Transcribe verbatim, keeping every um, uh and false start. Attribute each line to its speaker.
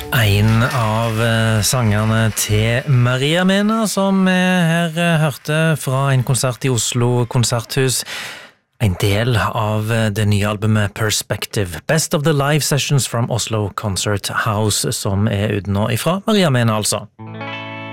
Speaker 1: En av sangerne til Maria Mena, som vi her hørte fra en konsert i Oslo Konserthus. En del av det nye albumet Perspective. Best of the live sessions from Oslo Concert House, som er ute nå ifra Maria Mena, altså.